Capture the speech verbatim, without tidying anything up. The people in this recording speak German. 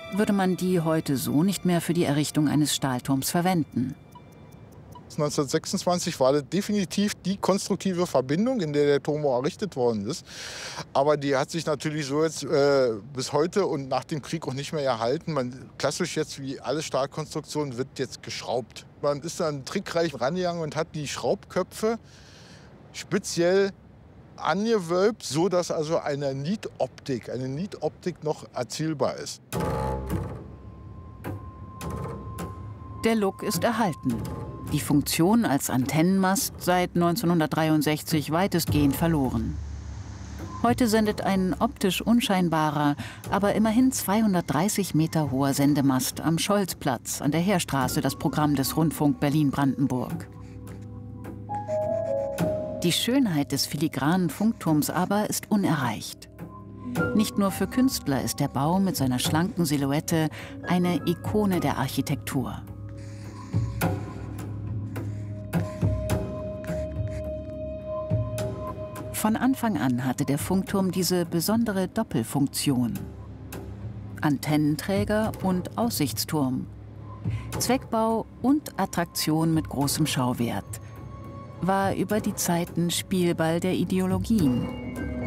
würde man die heute so nicht mehr für die Errichtung eines Stahlturms verwenden. neunzehnhundertsechsundzwanzig war das definitiv die konstruktive Verbindung, in der der Turm auch errichtet worden ist. Aber die hat sich natürlich so jetzt äh, bis heute und nach dem Krieg auch nicht mehr erhalten. Man, klassisch jetzt wie alle Stahlkonstruktionen wird jetzt geschraubt. Man ist dann trickreich rangegangen und hat die Schraubköpfe speziell angewölbt, so dass also eine Nietoptik, eine Nietoptik noch erzielbar ist. Der Look ist erhalten. Die Funktion als Antennenmast seit neunzehnhundertdreiundsechzig weitestgehend verloren. Heute sendet ein optisch unscheinbarer, aber immerhin zweihundertdreißig Meter hoher Sendemast am Scholzplatz an der Heerstraße das Programm des Rundfunk Berlin-Brandenburg. Die Schönheit des filigranen Funkturms aber ist unerreicht. Nicht nur für Künstler ist der Bau mit seiner schlanken Silhouette eine Ikone der Architektur. Von Anfang an hatte der Funkturm diese besondere Doppelfunktion. Antennenträger und Aussichtsturm. Zweckbau und Attraktion mit großem Schauwert. War über die Zeiten Spielball der Ideologien.